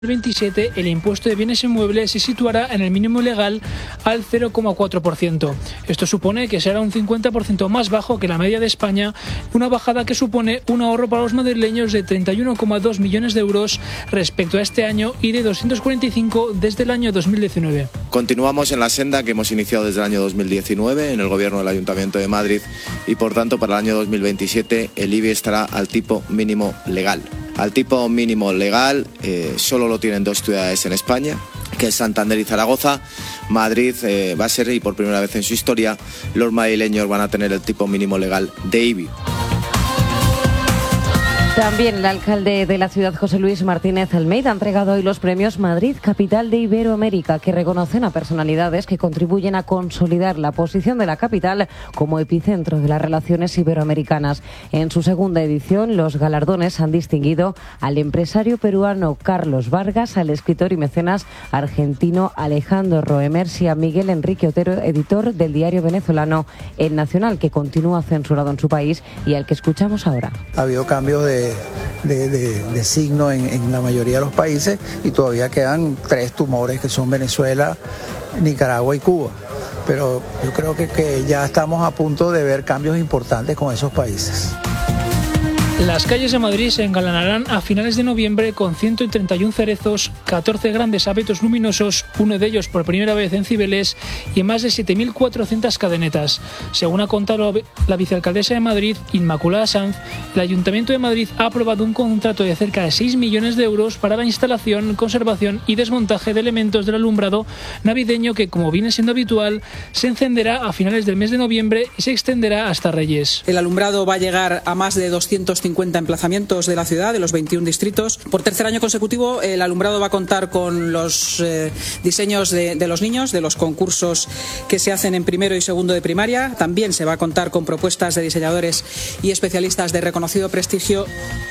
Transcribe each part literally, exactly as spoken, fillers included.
veintisiete el impuesto de bienes inmuebles se situará en el mínimo legal al cero coma cuatro por ciento. Esto supone que será un cincuenta por ciento más bajo que la media de España, una bajada que supone un ahorro para los madrileños de treinta y uno coma dos millones de euros respecto a este año y de doscientos cuarenta y cinco desde el año dos mil diecinueve. Continuamos en la senda que hemos iniciado desde el año dos mil diecinueve en el gobierno del Ayuntamiento de Madrid y por tanto para el año dos mil veintisiete el I B I estará al tipo mínimo legal. Al tipo mínimo legal eh, solo lo tienen dos ciudades en España, que es Santander y Zaragoza. Madrid eh, va a ser, y por primera vez en su historia, los madrileños van a tener el tipo mínimo legal de I B I. También el alcalde de la ciudad, José Luis Martínez Almeida, ha entregado hoy los premios Madrid Capital de Iberoamérica, que reconocen a personalidades que contribuyen a consolidar la posición de la capital como epicentro de las relaciones iberoamericanas. En su segunda edición, los galardones han distinguido al empresario peruano Carlos Vargas, al escritor y mecenas argentino Alejandro Roemers y a Miguel Enrique Otero, editor del diario venezolano El Nacional, que continúa censurado en su país y al que escuchamos ahora. Ha habido cambios de De, de, de signo en, en la mayoría de los países y todavía quedan tres tumores que son Venezuela, Nicaragua y Cuba. Pero yo creo que, que ya estamos a punto de ver cambios importantes con esos países. Las calles de Madrid se engalanarán a finales de noviembre con ciento treinta y uno cerezos, catorce grandes abetos luminosos, uno de ellos por primera vez en Cibeles, y más de siete mil cuatrocientas cadenetas. Según ha contado la vicealcaldesa de Madrid, Inmaculada Sanz, el Ayuntamiento de Madrid ha aprobado un contrato de cerca de seis millones de euros para la instalación, conservación y desmontaje de elementos del alumbrado navideño que, como viene siendo habitual, se encenderá a finales del mes de noviembre y se extenderá hasta Reyes. El alumbrado va a llegar a más de doscientos cincuenta emplazamientos de la ciudad, de los veintiún distritos. Por tercer año consecutivo, el alumbrado va a contar con los eh, diseños de, de los niños, de los concursos que se hacen en primero y segundo de primaria. También se va a contar con propuestas de diseñadores y especialistas de reconocido prestigio.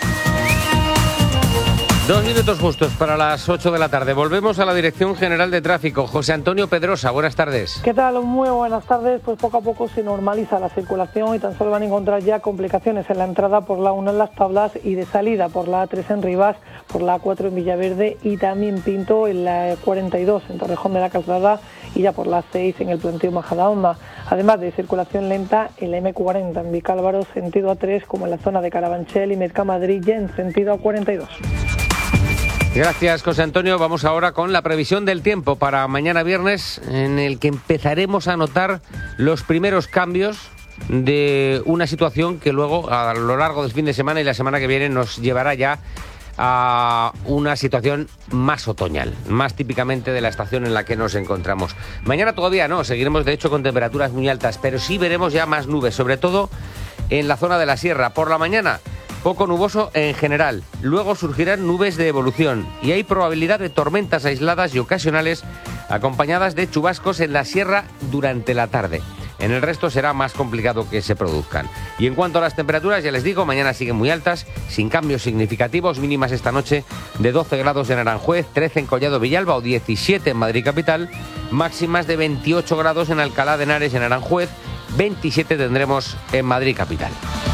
Dos minutos justos para las ocho de la tarde. Volvemos a la Dirección General de Tráfico. José Antonio Pedrosa, buenas tardes. ¿Qué tal? Muy buenas tardes. Pues poco a poco se normaliza la circulación y tan solo van a encontrar ya complicaciones en la entrada por la uno en Las Tablas y de salida por la A tres en Rivas, por la A cuatro en Villaverde y también Pinto en la cuarenta y dos en Torrejón de la Calzada y ya por la seis en el Plantío Majadahonda. Además de circulación lenta en la eme cuarenta en Vicálvaro sentido A tres, como en la zona de Carabanchel y Mercamadrid en sentido A cuarenta y dos. Gracias, José Antonio. Vamos ahora con la previsión del tiempo para mañana viernes, en el que empezaremos a notar los primeros cambios de una situación que luego, a lo largo del fin de semana y la semana que viene, nos llevará ya a una situación más otoñal, más típicamente de la estación en la que nos encontramos. Mañana todavía no, seguiremos de hecho con temperaturas muy altas, pero sí veremos ya más nubes, sobre todo en la zona de la sierra. Por la mañana, poco nuboso en general, luego surgirán nubes de evolución y hay probabilidad de tormentas aisladas y ocasionales acompañadas de chubascos en la sierra durante la tarde. En el resto será más complicado que se produzcan. Y en cuanto a las temperaturas, ya les digo, mañana siguen muy altas, sin cambios significativos, mínimas esta noche de doce grados en Aranjuez, trece en Collado Villalba o diecisiete en Madrid capital, máximas de veintiocho grados en Alcalá de Henares en Aranjuez, veintisiete tendremos en Madrid capital.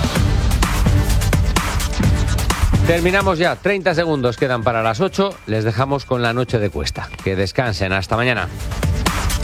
Terminamos ya, treinta segundos quedan para las ocho, les dejamos con la noche de Cuesta. Que descansen, hasta mañana.